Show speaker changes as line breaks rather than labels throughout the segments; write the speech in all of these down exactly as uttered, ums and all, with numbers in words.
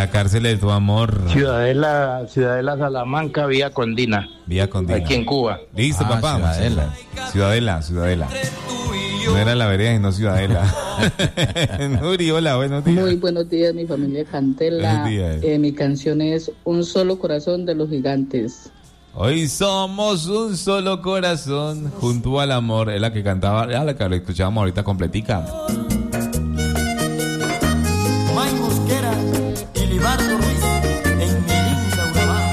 La cárcel de tu amor.
Ciudadela, Ciudadela Salamanca, Vía Condina.
Vía Condina.
Aquí en Cuba.
Listo,
Ah,
papá.
Ciudadela.
Ciudadela, Ciudadela. No era la vereda, sino Ciudadela. Nuri, hola, buenos días.
Muy buenos días, mi familia Candela.
Buenos días.
Eh, mi canción es Un Solo Corazón de los Gigantes.
Hoy somos un solo corazón junto al amor. Es la que cantaba, era la que lo escuchábamos ahorita completica.
May Mosquera y Libardo Ruiz en mi linda Urabá.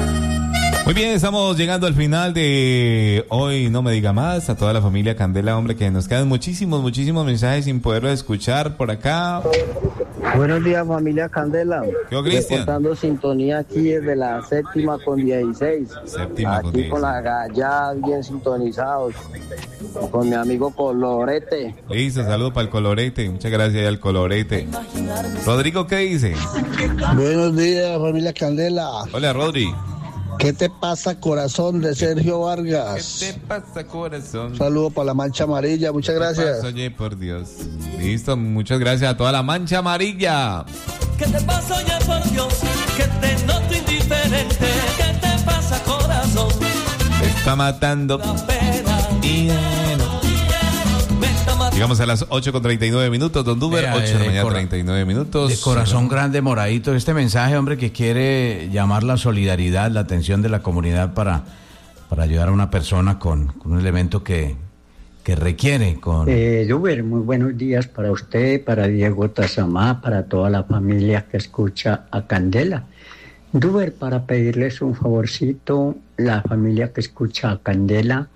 Muy bien, estamos llegando al final de Hoy No Me Diga Más. A toda la familia Candela, hombre, que nos quedan muchísimos, muchísimos mensajes sin poderlos escuchar por acá.
Buenos días, familia Candela.
¿Qué, Cristian?
Reportando sintonía aquí desde la séptima con dieciséis.
Séptima
aquí
con dieciséis.
Con la gallada bien sintonizados. Con mi amigo Colorete.
Listo, saludo para el Colorete. Muchas gracias al Colorete. Rodrigo, ¿qué dice?
Buenos días, familia Candela.
Hola, Rodri.
¿Qué te pasa, corazón, de Sergio Vargas?
¿Qué te pasa, corazón?
Un saludo para la Mancha Amarilla, muchas gracias.
Pasa, oye, por Dios. Listo, muchas gracias a toda la Mancha Amarilla.
¿Qué te pasa, oye, por Dios? Que te noto indiferente. ¿Qué te pasa, corazón?
Me está matando. Y bueno. Llegamos a las ocho con treinta y nueve minutos, Don Duber,
Vea,
ocho de la
eh,
mañana,
cora-
treinta y nueve minutos.
De corazón grande, moradito, este mensaje, hombre, que quiere llamar la solidaridad, la atención de la comunidad para, para ayudar a una persona con, con un elemento que, que requiere. Con...
Eh, Duber, muy buenos días para usted, para Diego Tazamá, para toda la familia que escucha a Candela. Duber, para pedirles un favorcito, la familia que escucha a Candela,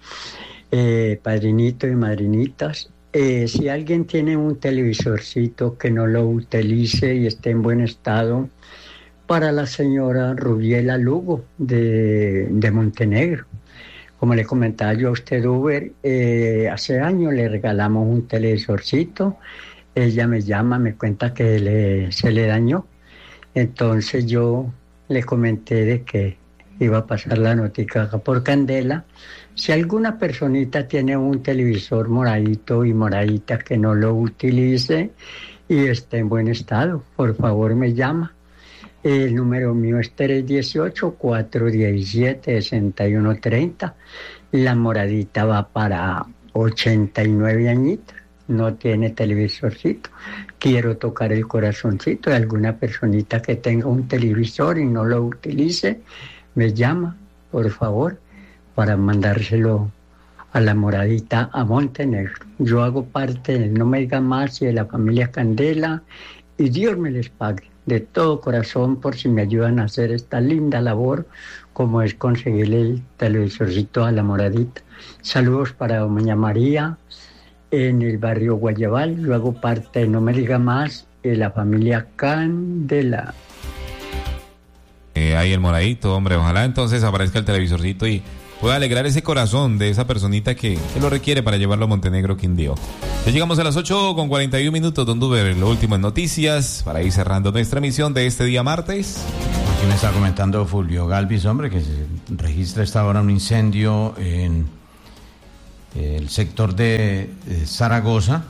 eh, padrinito y madrinitas, eh, si alguien tiene un televisorcito que no lo utilice y esté en buen estado, para la señora Rubiela Lugo de, de Montenegro. Como le comentaba yo a usted, Uber, eh, hace años le regalamos un televisorcito, ella me llama, me cuenta que le, se le dañó, entonces yo le comenté de que iba a pasar la notica acá por Candela. Si alguna personita tiene un televisor moradito y moradita que no lo utilice y esté en buen estado, por favor me llama. El número mío es tres uno ocho, cuatro uno siete, seis uno tres cero. La moradita va para ochenta y nueve añitos. No tiene televisorcito. Quiero tocar el corazoncito de alguna personita que tenga un televisor y no lo utilice. Me llama, por favor, para mandárselo a la moradita a Montenegro. Yo hago parte del No Me Diga Más y de la familia Candela, y Dios me les pague de todo corazón por si me ayudan a hacer esta linda labor como es conseguirle el televisorcito a la moradita. Saludos para doña María en el barrio Guayabal. Yo hago parte de No Me Diga Más de la familia Candela.
Eh, ahí el moradito, hombre, ojalá entonces aparezca el televisorcito y pueda alegrar ese corazón de esa personita que, que lo requiere para llevarlo a Montenegro, Quindío. Ya llegamos a las ocho con cuarenta y uno minutos, Don Duber, lo último en noticias, para ir cerrando nuestra emisión de este día martes.
Aquí me está comentando Fulvio Galvis, hombre, que se registra esta hora un incendio en el sector de, de Zaragoza.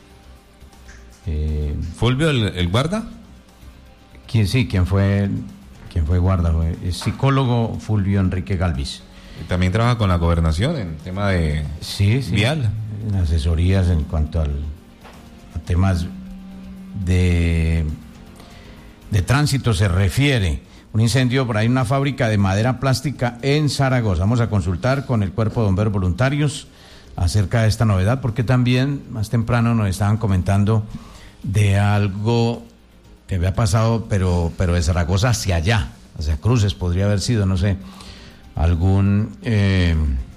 Eh,
¿Fulvio el, el guarda?
¿Quién sí? ¿Quién fue, quién fue guarda? Fue el psicólogo Fulvio Enrique Galvis.
Y también trabaja con la gobernación en tema de
sí, sí,
vial.
En asesorías en cuanto al, a temas de, de tránsito se refiere. Un incendio por ahí en una fábrica de madera plástica en Zaragoza. Vamos a consultar con el Cuerpo de Bomberos Voluntarios acerca de esta novedad, porque también más temprano nos estaban comentando de algo que había pasado, pero, pero de Zaragoza hacia allá, hacia Cruces podría haber sido, no sé, algún eh,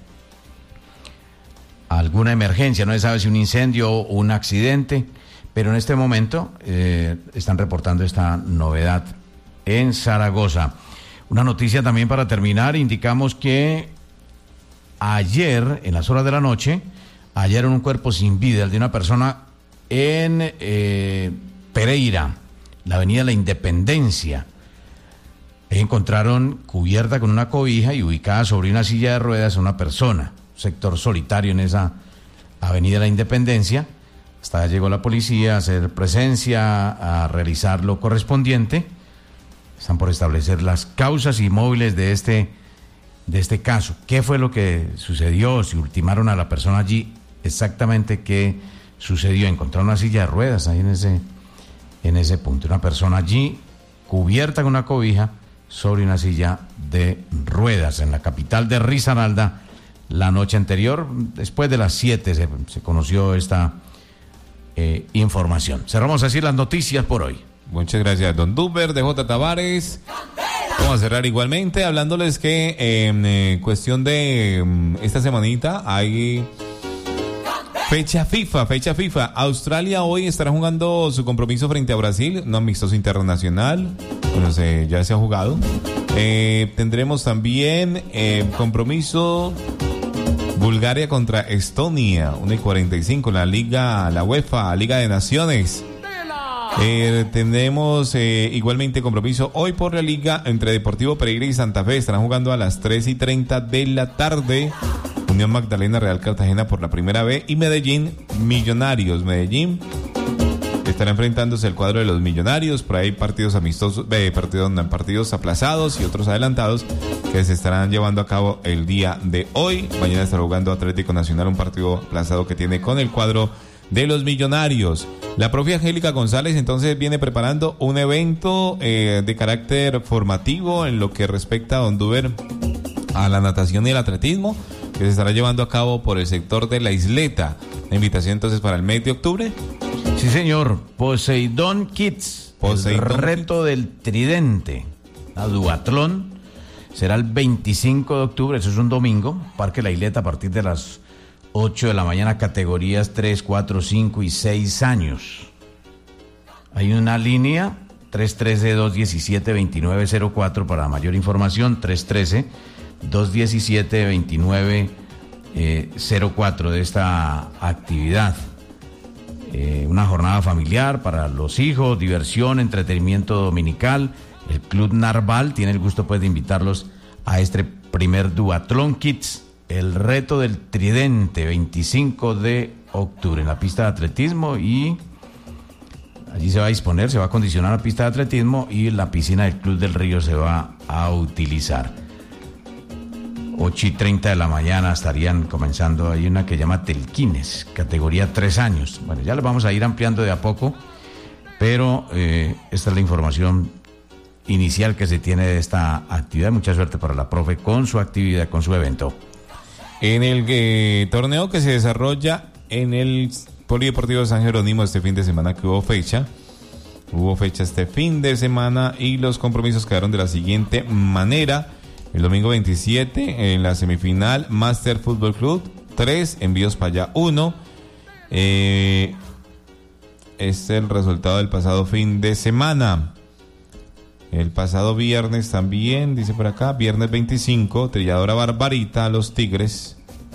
alguna emergencia, no se sabe si un incendio o un accidente, pero en este momento eh, están reportando esta novedad en Zaragoza. Una noticia también para terminar, indicamos que ayer, en las horas de la noche, hallaron un cuerpo sin vida, el de una persona en eh, Pereira, la avenida La Independencia. Encontraron cubierta con una cobija y ubicada sobre una silla de ruedas a una persona, un sector solitario en esa avenida La Independencia. Hasta allá llegó la policía a hacer presencia, a realizar lo correspondiente, Están por establecer las causas y móviles de este, de este caso. ¿Qué fue lo que sucedió? Si ultimaron a la persona allí, exactamente qué sucedió. Encontraron una silla de ruedas ahí en ese, en ese punto. Una persona allí cubierta con una cobija sobre una silla de ruedas en la capital de Risaralda. La noche anterior, después de las siete, se, se conoció esta eh, información. Cerramos así las noticias por hoy.
Muchas gracias, don Duber de J. Tavares. Vamos a cerrar igualmente hablándoles que en eh, cuestión de eh, esta semanita hay fecha FIFA, fecha FIFA. Australia hoy estará jugando su compromiso frente a Brasil, un amistoso internacional. Bueno, se, ya se ha jugado. Eh, tendremos también eh, compromiso Bulgaria contra Estonia, una y cuarenta y cinco, la Liga, la UEFA, Liga de Naciones. Eh, tenemos eh, igualmente compromiso hoy por la Liga entre Deportivo Pereira y Santa Fe. Estarán jugando a las tres y treinta de la tarde. Unión Magdalena, Real Cartagena por la primera vez. Y Medellín, Millonarios. Medellín estará enfrentándose al cuadro de los Millonarios. Por ahí partidos amistosos, eh, partidos, partidos aplazados y otros adelantados que se estarán llevando a cabo el día de hoy. Mañana estará jugando Atlético Nacional, un partido aplazado que tiene con el cuadro de los Millonarios. La propia Angélica González entonces viene preparando un evento eh, de carácter formativo en lo que respecta a Don Duber a la natación y el atletismo, que se estará llevando a cabo por el sector de la Isleta. La invitación entonces para el mes de octubre.
Sí, señor. Poseidón Kids. Poseidón el reto Kids. Del tridente. La duatlón será el veinticinco de octubre, eso es un domingo. Parque La Isleta a partir de las ocho de la mañana, categorías tres, cuatro, cinco y seis años. Hay una línea tres uno tres, dos uno siete, dos nueve cero cuatro para mayor información, tres uno tres, dos uno siete, dos nueve cero cuatro de esta actividad. Eh, una jornada familiar para los hijos, diversión, entretenimiento dominical. El Club Narval tiene el gusto pues de invitarlos a este primer Duatlón Kids, el reto del tridente, veinticinco de octubre en la pista de atletismo, y allí se va a disponer, se va a acondicionar la pista de atletismo y la piscina del Club del Río se va a utilizar. ocho y treinta de la mañana estarían comenzando. Hay una que llama Telquines, categoría tres años. Bueno, ya lo vamos a ir ampliando de a poco, pero eh, esta es la información inicial que se tiene de esta actividad. Mucha suerte para la profe con su actividad, con su evento.
En el eh, torneo que se desarrolla en el Polideportivo de San Jerónimo este fin de semana, que hubo fecha, hubo fecha este fin de semana y los compromisos quedaron de la siguiente manera. El domingo veintisiete, en la semifinal, Master Fútbol Club tres, Envíos Payá uno. Eh, es el resultado del pasado fin de semana. El pasado viernes también, dice por acá, viernes veinticinco, Trilladora Barbarita, los Tigres.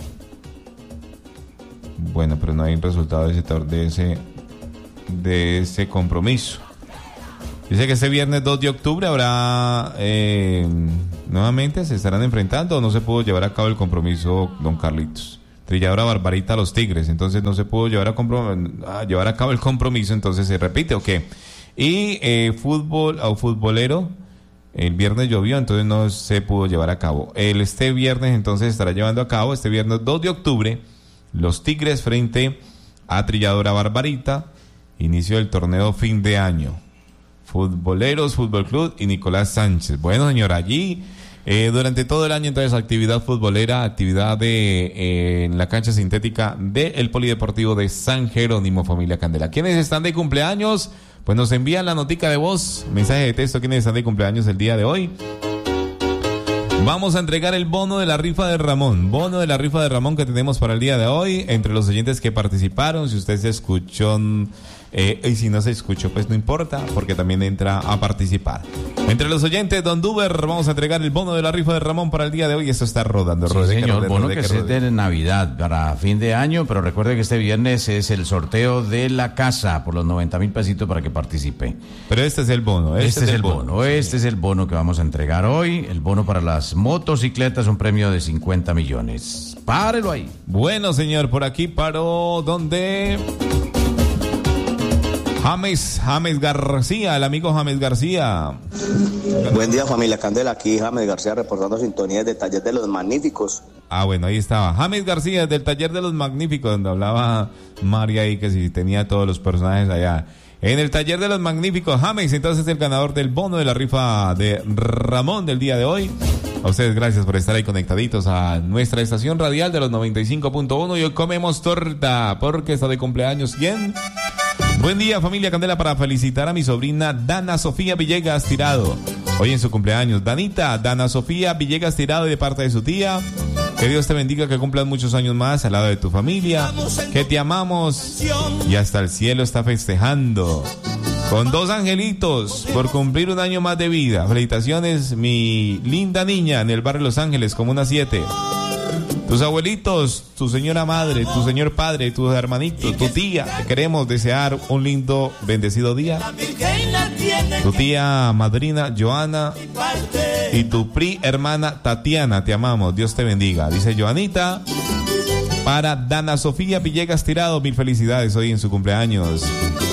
Bueno, pero no hay resultado de ese, de ese, de ese compromiso. Dice que este viernes dos de octubre habrá, eh, nuevamente se estarán enfrentando, o no se pudo llevar a cabo el compromiso, don Carlitos. Trilladora Barbarita, los Tigres, entonces no se pudo llevar a, comprom- a llevar a cabo el compromiso, entonces se repite, ¿o qué? Y eh, fútbol o futbolero, el viernes llovió, entonces no se pudo llevar a cabo. El este viernes entonces estará llevando a cabo, este viernes dos de octubre, los Tigres frente a Trilladora Barbarita, inicio del torneo fin de año. Futboleros, Fútbol Club y Nicolás Sánchez. Bueno, señor, allí eh, durante todo el año entonces actividad futbolera, actividad de eh, en la cancha sintética del Polideportivo de San Jerónimo, familia Candela. ¿Quiénes están de cumpleaños? Pues nos envían la notica de voz, mensaje de texto, quienes están de cumpleaños el día de hoy. Vamos a entregar el bono de la rifa de Ramón, bono de la rifa de Ramón que tenemos para el día de hoy, entre los oyentes que participaron. Si usted se escuchó, eh, y si no se escuchó, pues no importa, porque también entra a participar. Entre los oyentes, don Duber, vamos a entregar el bono de la rifa de Ramón para el día de hoy. Esto está rodando.
Sí,
rode,
señor,
rode,
bono
rode,
que
rode,
es de Navidad para fin de año, pero recuerde que este viernes es el sorteo de la casa por los noventa mil pesitos para que participe.
Pero este es el bono.
Este, este es el bono, bono. Este sí. es el bono que vamos a entregar hoy. El bono para las motocicletas, un premio de cincuenta millones. Párelo ahí.
Bueno, señor, por aquí paró donde... James, James García, el amigo James García.
Buen día, familia Candela. Aquí James García reportando sintonías del Taller de los Magníficos.
Ah, bueno, ahí estaba. James García del Taller de los Magníficos, donde hablaba María ahí que si tenía todos los personajes allá. En el Taller de los Magníficos, James, entonces el ganador del bono de la rifa de Ramón del día de hoy. A ustedes gracias por estar ahí conectaditos a nuestra estación radial de los noventa y cinco punto uno y hoy comemos torta porque está de cumpleaños. ¿Quién? Buen día, familia Candela, para felicitar a mi sobrina Dana Sofía Villegas Tirado. Hoy en su cumpleaños. Danita, Dana Sofía Villegas Tirado y de parte de su tía. Que Dios te bendiga, que cumplas muchos años más al lado de tu familia. Que te amamos y hasta el cielo está festejando. Con dos angelitos por cumplir un año más de vida. Felicitaciones, mi linda niña en el barrio Los Ángeles, Comuna siete. Tus abuelitos, tu señora madre, tu señor padre, tus hermanitos, tu tía, te queremos desear un lindo, bendecido día. Tu tía madrina Joana y tu pri hermana Tatiana, te amamos, Dios te bendiga. Dice Joanita, para Dana Sofía Villegas Tirado, mil felicidades hoy en su cumpleaños.